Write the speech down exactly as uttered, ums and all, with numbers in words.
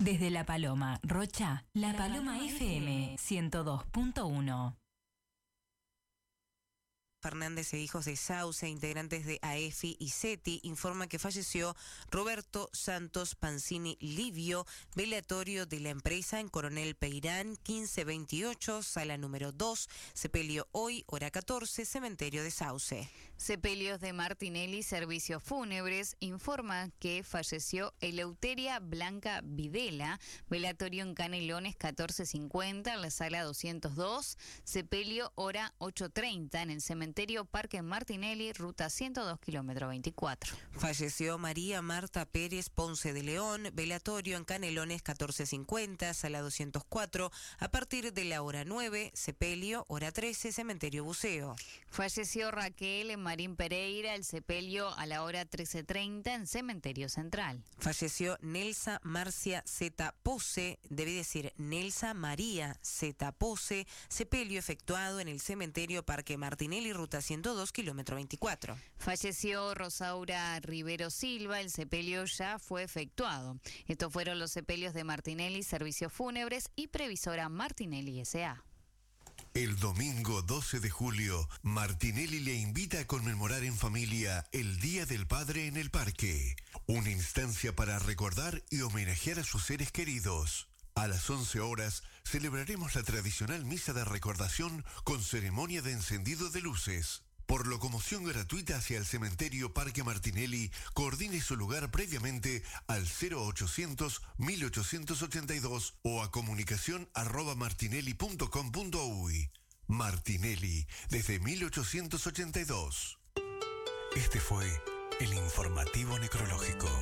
Desde La Paloma, Rocha, La Paloma F M ciento dos punto uno. Fernández e Hijos de Sauce, integrantes de A E F I y SETI, informa que falleció Roberto Santos Pancini Livio, velatorio de la empresa en Coronel Peirán, quince veintiocho, sala número dos, sepelio hoy, hora catorce, cementerio de Sauce. Sepelios de Martinelli, Servicios Fúnebres, informa que falleció Eleuteria Blanca Videla, velatorio en Canelones, catorce cincuenta, en la sala doscientos dos, sepelio hora ocho treinta, en el cementerio Parque Martinelli, ruta ciento dos, kilómetro veinticuatro. Falleció María Marta Pérez Ponce de León, velatorio en Canelones, catorce cincuenta, sala doscientos cuatro, a partir de la hora nueve, sepelio, hora trece, cementerio Buceo. Falleció Raquel Marín Pereira, el sepelio a la hora trece treinta en Cementerio Central. Falleció Nelsa Marcia Zeta Pose, debe decir Nelsa María Zeta Pose, sepelio efectuado en el cementerio Parque Martinelli, ruta ciento dos, kilómetro veinticuatro. Falleció Rosaura Rivero Silva, el sepelio ya fue efectuado. Estos fueron los sepelios de Martinelli, Servicios Fúnebres y Previsora Martinelli S A El domingo doce de julio, Martinelli le invita a conmemorar en familia el Día del Padre en el Parque, una instancia para recordar y homenajear a sus seres queridos. A las once horas celebraremos la tradicional misa de recordación con ceremonia de encendido de luces. Por locomoción gratuita hacia el cementerio Parque Martinelli, coordine su lugar previamente al cero ochocientos, mil ochocientos ochenta y dos o a comunicación arroba martinelli punto com punto uy. Martinelli, desde mil ochocientos ochenta y dos. Este fue el informativo necrológico.